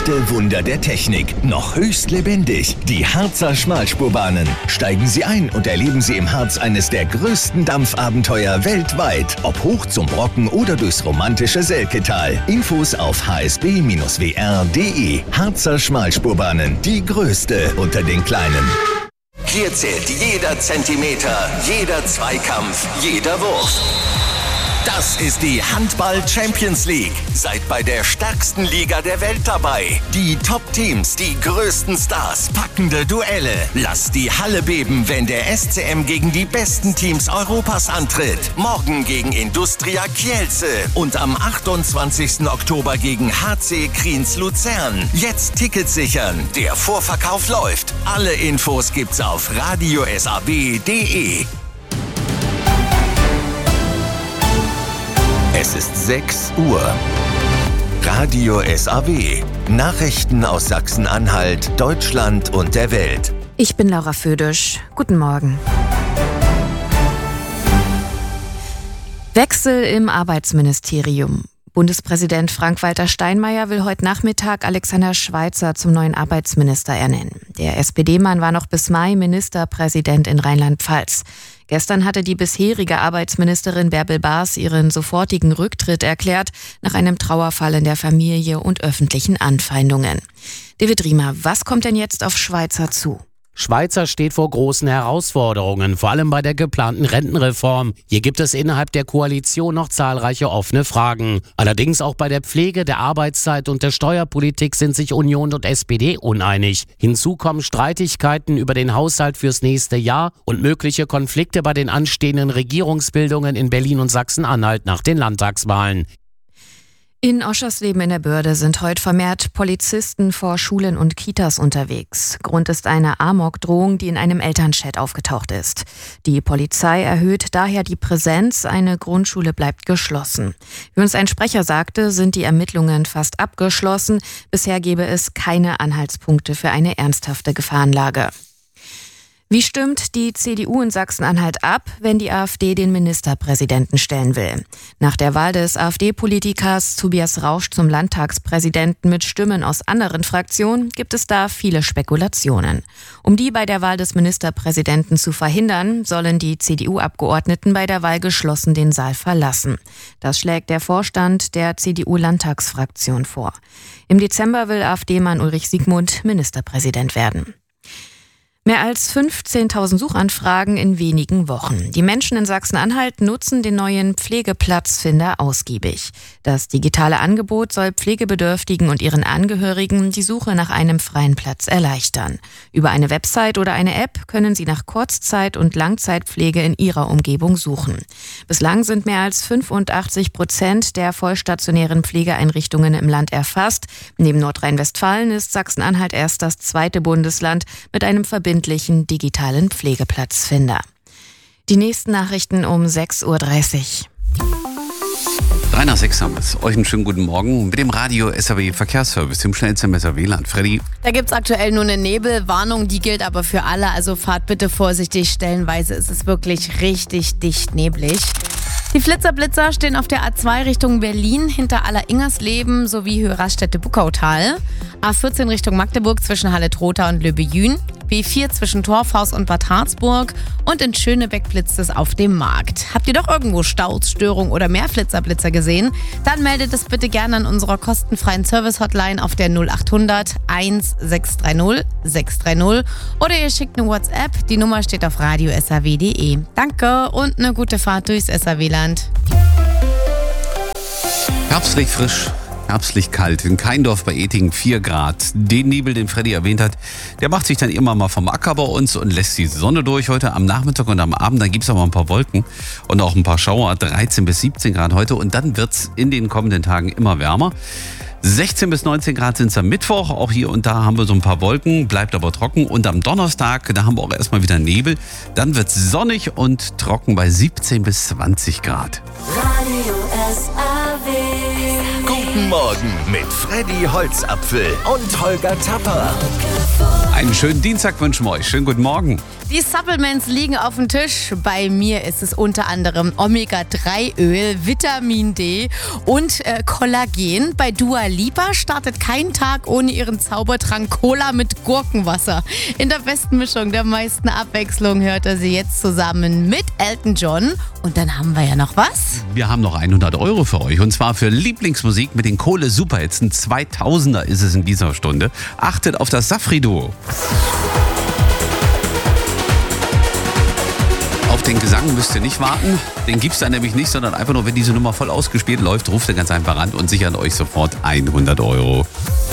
echte Wunder der Technik, noch höchst lebendig. Die Harzer Schmalspurbahnen. Steigen Sie ein und erleben Sie im Harz eines der größten Dampfabenteuer weltweit. Ob hoch zum Brocken oder durchs romantische Selketal. Infos auf hsb-wr.de. Harzer Schmalspurbahnen, die größte unter den kleinen. Hier zählt jeder Zentimeter, jeder Zweikampf, jeder Wurf. Das ist die Handball Champions League. Seid bei der stärksten Liga der Welt dabei. Die Top-Teams, die größten Stars, packende Duelle. Lasst die Halle beben, wenn der SCM gegen die besten Teams Europas antritt. Morgen gegen Industria Kielce und am 28. Oktober gegen HC Kriens Luzern. Jetzt Tickets sichern. Der Vorverkauf läuft. Alle Infos gibt's auf radiosab.de. Es ist 6 Uhr. Radio SAW. Nachrichten aus Sachsen-Anhalt, Deutschland und der Welt. Ich bin Laura Födisch. Guten Morgen. Wechsel im Arbeitsministerium. Bundespräsident Frank-Walter Steinmeier will heute Nachmittag Alexander Schweitzer zum neuen Arbeitsminister ernennen. Der SPD-Mann war noch bis Mai Ministerpräsident in Rheinland-Pfalz. Gestern hatte die bisherige Arbeitsministerin Bärbel Baas ihren sofortigen Rücktritt erklärt, nach einem Trauerfall in der Familie und öffentlichen Anfeindungen. David Riemer, was kommt denn jetzt auf Schweitzer zu? Schweitzer steht vor großen Herausforderungen, vor allem bei der geplanten Rentenreform. Hier gibt es innerhalb der Koalition noch zahlreiche offene Fragen. Allerdings auch bei der Pflege, der Arbeitszeit und der Steuerpolitik sind sich Union und SPD uneinig. Hinzu kommen Streitigkeiten über den Haushalt fürs nächste Jahr und mögliche Konflikte bei den anstehenden Regierungsbildungen in Berlin und Sachsen-Anhalt nach den Landtagswahlen. In Oschersleben in der Börde sind heute vermehrt Polizisten vor Schulen und Kitas unterwegs. Grund ist eine Amok-Drohung, die in einem Elternchat aufgetaucht ist. Die Polizei erhöht daher die Präsenz, eine Grundschule bleibt geschlossen. Wie uns ein Sprecher sagte, sind die Ermittlungen fast abgeschlossen. Bisher gebe es keine Anhaltspunkte für eine ernsthafte Gefahrenlage. Wie stimmt die CDU in Sachsen-Anhalt ab, wenn die AfD den Ministerpräsidenten stellen will? Nach der Wahl des AfD-Politikers Tobias Rausch zum Landtagspräsidenten mit Stimmen aus anderen Fraktionen gibt es da viele Spekulationen. Um die bei der Wahl des Ministerpräsidenten zu verhindern, sollen die CDU-Abgeordneten bei der Wahl geschlossen den Saal verlassen. Das schlägt der Vorstand der CDU-Landtagsfraktion vor. Im Dezember will AfD-Mann Ulrich Siegmund Ministerpräsident werden. Mehr als 15.000 Suchanfragen in wenigen Wochen. Die Menschen in Sachsen-Anhalt nutzen den neuen Pflegeplatzfinder ausgiebig. Das digitale Angebot soll Pflegebedürftigen und ihren Angehörigen die Suche nach einem freien Platz erleichtern. Über eine Website oder eine App können sie nach Kurzzeit- und Langzeitpflege in ihrer Umgebung suchen. Bislang sind mehr als 85% der vollstationären Pflegeeinrichtungen im Land erfasst. Neben Nordrhein-Westfalen ist Sachsen-Anhalt erst das zweite Bundesland mit einem verbindlichen digitalen Pflegeplatzfinder. Die nächsten Nachrichten um 6.30 Uhr. 3 nach 6 haben wir es. Euch einen schönen guten Morgen mit dem Radio SAW Verkehrsservice, dem schnellsten SAW-Land. Freddy? Da gibt es aktuell nur eine Nebelwarnung, die gilt aber für alle, also fahrt bitte vorsichtig. Stellenweise ist es wirklich richtig dicht neblig. Die Flitzer-Blitzer stehen auf der A2 Richtung Berlin hinter Aller-Ingersleben sowie Höhe Raststätte-Buckautal. A14 Richtung Magdeburg zwischen Halle-Trotha und Löbejün. B4 zwischen Torfhaus und Bad Harzburg und in Schönebeck blitzt es auf dem Markt. Habt ihr doch irgendwo Staus, Störungen oder mehr Flitzer-Blitzer gesehen? Dann meldet es bitte gerne an unserer kostenfreien Service-Hotline auf der 0800 1630 630 oder ihr schickt eine WhatsApp. Die Nummer steht auf radiosaw.de. Danke und eine gute Fahrt durchs SAW-Land. Herbstlich frisch. Herbstlich kalt. In Keindorf bei Etingen 4 Grad. Den Nebel, den Freddy erwähnt hat, der macht sich dann immer mal vom Acker bei uns und lässt die Sonne durch heute am Nachmittag und am Abend. Dann gibt es aber ein paar Wolken und auch ein paar Schauer. 13 bis 17 Grad heute und dann wird es in den kommenden Tagen immer wärmer. 16 bis 19 Grad sind es am Mittwoch. Auch hier und da haben wir so ein paar Wolken, bleibt aber trocken. Und am Donnerstag, da haben wir auch erstmal wieder Nebel. Dann wird es sonnig und trocken bei 17 bis 20 Grad. Radio SAW. Guten Morgen mit Freddy Holzapfel und Holger Tapper. Einen schönen Dienstag wünschen wir euch. Schönen guten Morgen. Die Supplements liegen auf dem Tisch. Bei mir ist es unter anderem Omega-3-Öl, Vitamin D und Kollagen. Bei Dua Lipa startet kein Tag ohne ihren Zaubertrank Cola mit Gurkenwasser. In der besten Mischung der meisten Abwechslung hört er sie jetzt zusammen mit Elton John. Und dann haben wir ja noch was? Wir haben noch 100 € für euch und zwar für Lieblingsmusik mit den Kohle-Superhits. Ein 2000er ist es in dieser Stunde. Achtet auf das Safri-Duo. Auf den Gesang müsst ihr nicht warten, den gibt's da nämlich nicht, sondern einfach nur, wenn diese Nummer voll ausgespielt läuft, ruft ihr ganz einfach an und sichert euch sofort 100 €.